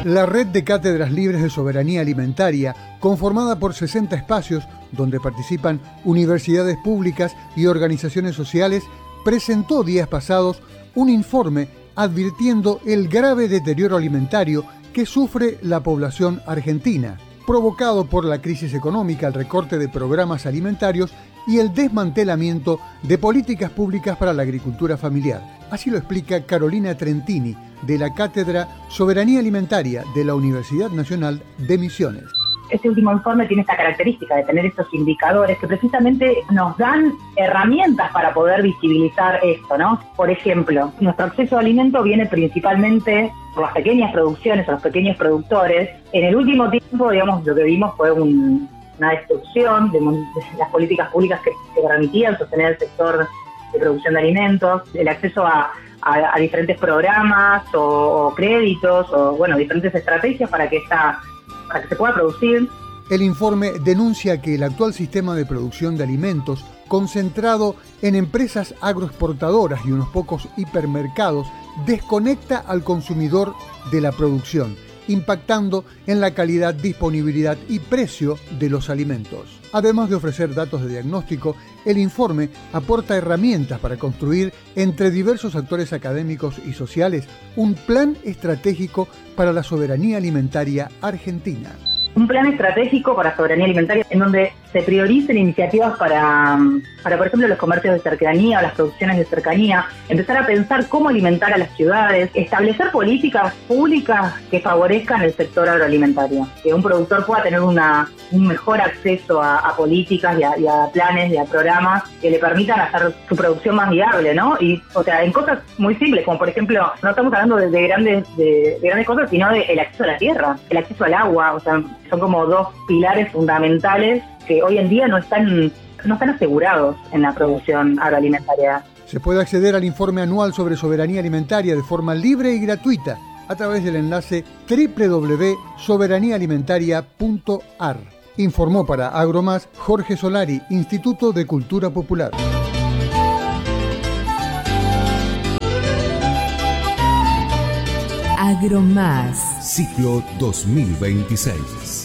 La red de cátedras libres de soberanía alimentaria, conformada por 60 espacios donde participan universidades públicas y organizaciones sociales, presentó días pasados un informe advirtiendo el grave deterioro alimentario que sufre la población argentina, provocado por la crisis económica, el recorte de programas alimentarios y el desmantelamiento de políticas públicas para la agricultura familiar. Así lo explica Carolina Trentini, de la Cátedra Soberanía Alimentaria de la Universidad Nacional de Misiones. Este último informe tiene esta característica de tener estos indicadores que precisamente nos dan herramientas para poder visibilizar esto, ¿no? Por ejemplo, nuestro acceso a alimento viene principalmente por las pequeñas producciones o los pequeños productores. En el último tiempo, digamos, lo que vimos fue una destrucción de las políticas públicas que permitían sostener el sector de producción de alimentos, el acceso a diferentes programas o créditos o, bueno, diferentes estrategias para que se pueda producir. El informe denuncia que el actual sistema de producción de alimentos, concentrado en empresas agroexportadoras y unos pocos hipermercados, desconecta al consumidor de la producción, impactando en la calidad, disponibilidad y precio de los alimentos. Además de ofrecer datos de diagnóstico, el informe aporta herramientas para construir entre diversos actores académicos y sociales un plan estratégico para la soberanía alimentaria argentina. Un plan estratégico para soberanía alimentaria en donde se prioricen iniciativas para, por ejemplo, los comercios de cercanía o las producciones de cercanía, empezar a pensar cómo alimentar a las ciudades, establecer políticas públicas que favorezcan el sector agroalimentario, que un productor pueda tener un mejor acceso a políticas y a planes y a programas que le permitan hacer su producción más viable, ¿no? Y, o sea, en cosas muy simples, como por ejemplo, no estamos hablando de grandes cosas, sino de el acceso a la tierra, el acceso al agua, o sea, son como dos pilares fundamentales que hoy en día no están asegurados en la producción agroalimentaria. Se puede acceder al informe anual sobre soberanía alimentaria de forma libre y gratuita a través del enlace www.soberaniaalimentaria.ar. Informó para Agromás Jorge Solari, Instituto de Cultura Popular. Agromás. Ciclo 2026.